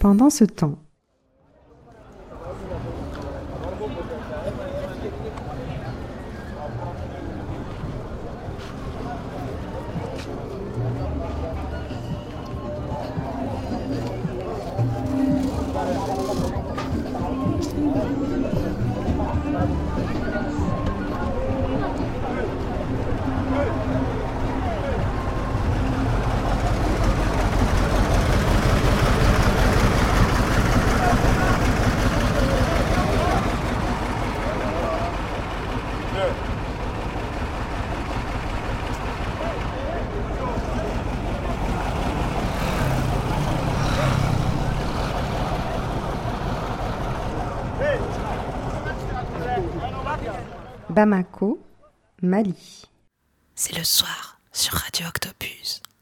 Pendant ce temps, Bamako, Mali. C'est le soir sur Radio Octopus.